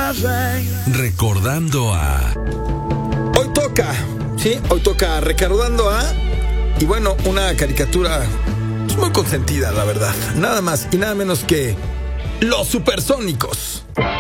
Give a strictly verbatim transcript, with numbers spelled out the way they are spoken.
Recordando a... Hoy toca, sí, hoy toca Recordando a... Y bueno, una caricatura muy consentida, la verdad. Nada más y nada menos que Los Supersónicos.